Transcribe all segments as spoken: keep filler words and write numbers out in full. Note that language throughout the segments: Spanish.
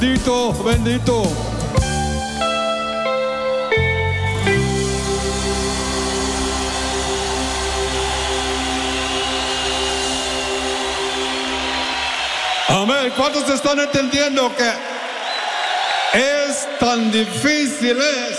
Bendito, bendito. Amén. ¿Cuántos están entendiendo que es tan difícil? Es,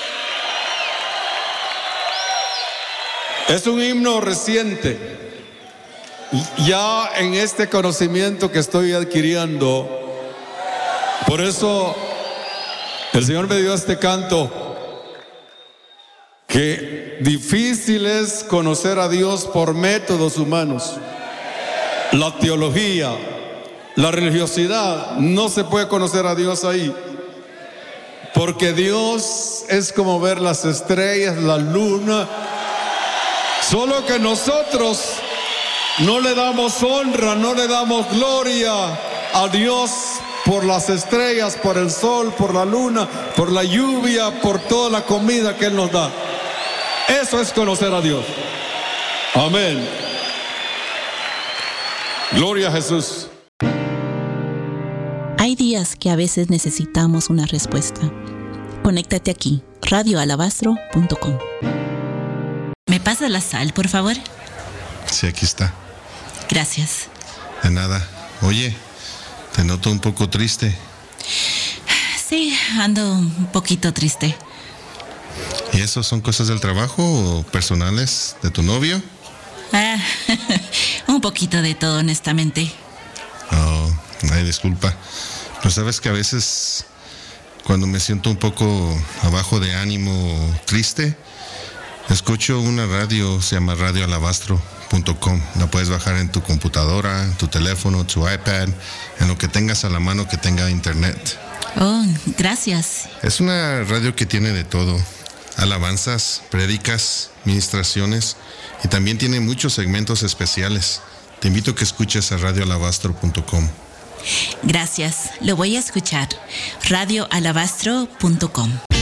es un himno reciente. Ya en este conocimiento que estoy adquiriendo, por eso el Señor me dio este canto, que difícil es conocer a Dios por métodos humanos. La teología, la religiosidad, no se puede conocer a Dios ahí, porque Dios es como ver las estrellas, la luna, solo que nosotros no le damos honra, no le damos gloria a Dios por las estrellas, por el sol, por la luna, por la lluvia, por toda la comida que Él nos da. Eso es conocer a Dios. Amén. Gloria a Jesús. Hay días que a veces necesitamos una respuesta. Conéctate aquí, radio alabastro punto com. ¿Me pasas la sal, por favor? Sí, aquí está. Gracias. De nada. Oye, te noto un poco triste. Sí, ando un poquito triste. ¿Y eso son cosas del trabajo o personales de tu novio? Ah, un poquito de todo, honestamente. Oh, ay, disculpa. Pero sabes que a veces, cuando me siento un poco abajo de ánimo, triste, escucho una radio, se llama radio alabastro punto com. La puedes bajar en tu computadora, en tu teléfono, tu iPad, en lo que tengas a la mano que tenga internet. Oh, gracias. Es una radio que tiene de todo. Alabanzas, prédicas, ministraciones, y también tiene muchos segmentos especiales. Te invito a que escuches a radio alabastro punto com. Gracias, lo voy a escuchar. radio alabastro punto com.